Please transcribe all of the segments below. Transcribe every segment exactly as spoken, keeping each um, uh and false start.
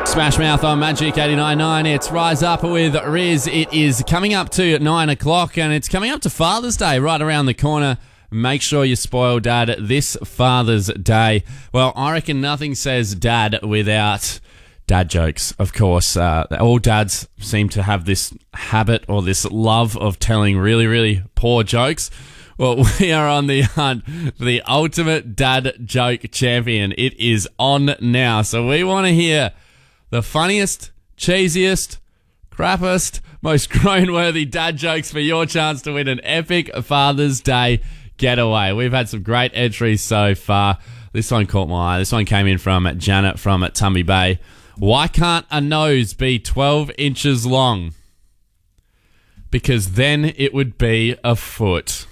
Smash Mouth on Magic eighty-nine point nine. It's Rise Up with Riz. It is coming up to nine o'clock and it's coming up to Father's Day right around the corner. Make sure you spoil Dad this Father's Day. Well, I reckon nothing says Dad without dad jokes, of course. Uh, all dads seem to have this habit or this love of telling really, really poor jokes. Well, we are on the hunt for the ultimate dad joke champion. It is on now. So we want to hear the funniest, cheesiest, crappiest, most groan-worthy dad jokes for your chance to win an epic Father's Day getaway. We've had some great entries so far. This one caught my eye. This one came in from Janet from Tumby Bay. Why can't a nose be twelve inches long? Because then it would be a foot.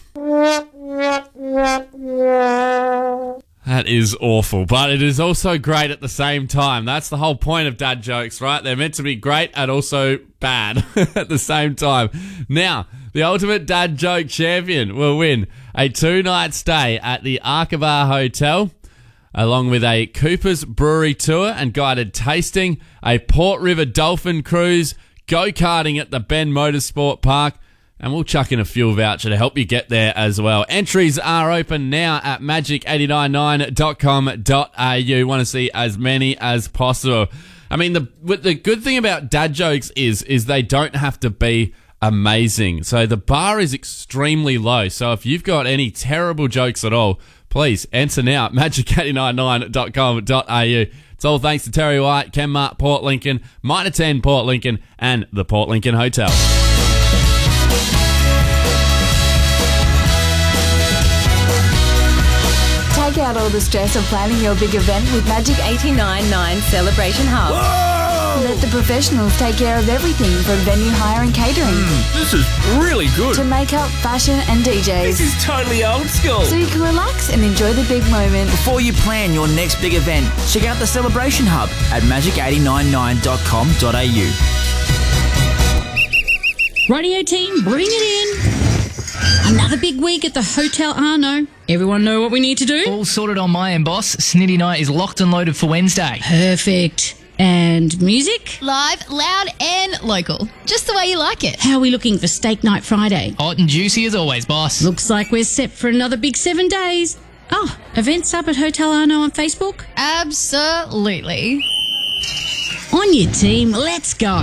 That is awful, but it is also great at the same time. That's the whole point of dad jokes, right? They're meant to be great and also bad at the same time. Now, the ultimate dad joke champion will win a two-night stay at the Arkabar Hotel, along with a Cooper's Brewery tour and guided tasting, a Port River Dolphin cruise, go-karting at the Ben Motorsport Park, and we'll chuck in a fuel voucher to help you get there as well. Entries are open now at magic eight nine nine dot com dot a u. Want to see as many as possible. I mean, the the good thing about dad jokes is is they don't have to be amazing. So the bar is extremely low. So if you've got any terrible jokes at all, please enter now at magic eight nine nine dot com dot a u. It's all thanks to Terry White, Kenmart, Port Lincoln, Mitre ten Port Lincoln, and the Port Lincoln Hotel. Take out all the stress of planning your big event with Magic eighty-nine point nine Celebration Hub. Whoa! Let the professionals take care of everything from venue hire and catering Mm, this is really good. to makeup, fashion and D Js. This is totally old school. So you can relax and enjoy the big moment. Before you plan your next big event, check out the Celebration Hub at magic eight nine nine dot com dot a u. Radio team, bring it in. Another big week at the Hotel Arno. Everyone know what we need to do? All sorted on my end, boss. Snitty Night is locked and loaded for Wednesday. Perfect. And music? Live, loud and local. Just the way you like it. How are we looking for Steak Night Friday? Hot and juicy as always, boss. Looks like we're set for another big seven days. Oh, events up at Hotel Arno on Facebook? Absolutely. On your team, let's go.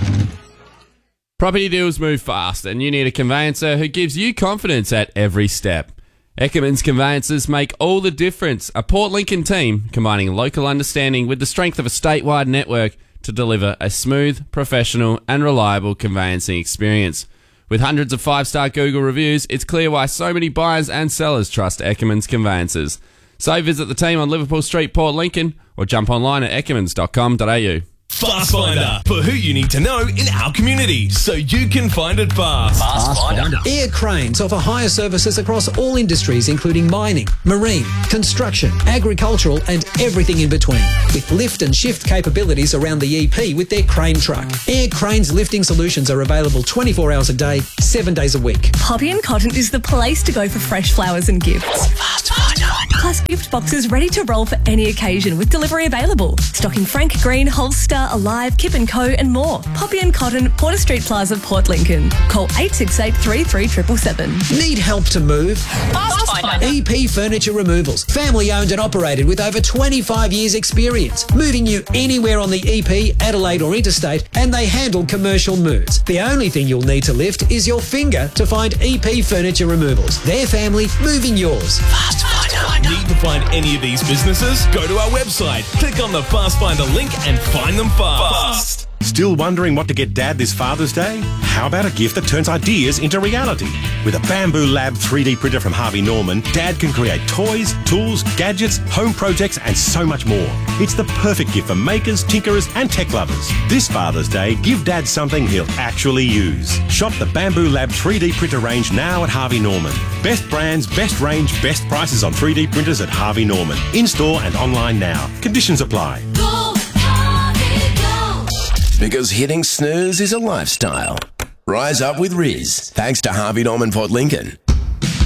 Property deals move fast and you need a conveyancer who gives you confidence at every step. Eckermans Conveyancers make all the difference. A Port Lincoln team combining local understanding with the strength of a statewide network to deliver a smooth, professional and reliable conveyancing experience. With hundreds of five-star Google reviews, it's clear why so many buyers and sellers trust Eckermans Conveyancers. So visit the team on Liverpool Street, Port Lincoln, or jump online at eckermans dot com dot a u. Fast Finder, for who you need to know in our community, so you can find it fast. Fast Finder. Air Cranes offer hire services across all industries, including mining, marine, construction, agricultural, and everything in between. With lift and shift capabilities around the E P with their crane truck. Air Cranes lifting solutions are available twenty-four hours a day, seven days a week. Poppy and Cotton is the place to go for fresh flowers and gifts. Fast Finder. Plus gift boxes ready to roll for any occasion with delivery available. Stocking Frank Green, Holster, Alive, Kip and Co and more. Poppy and Cotton, Porter Street Plaza, Port Lincoln. Call eight six eight, three three seven seven seven. Need help to move? Fast Finder. E P Furniture Removals. Family owned and operated with over twenty-five years experience. Moving you anywhere on the E P, Adelaide or Interstate, and they handle commercial moves. The only thing you'll need to lift is your finger to find E P Furniture Removals. Their family moving yours. Fast Finder. Need to find any of these businesses? Go to our website, click on the Fast Finder link and find them fast. Still wondering what to get Dad this Father's Day? How about a gift that turns ideas into reality? With a Bamboo Lab three D printer from Harvey Norman, Dad can create toys, tools, gadgets, home projects and so much more. It's the perfect gift for makers, tinkerers and tech lovers. This Father's Day, give Dad something he'll actually use. Shop the Bamboo Lab three D printer range now at Harvey Norman. Best brands, best range, best prices on three D printers at Harvey Norman. In-store and online now. Conditions apply. Go, Harvey, go. Because hitting snooze is a lifestyle. Rise up with Riz. Thanks to Harvey Norman Port Lincoln.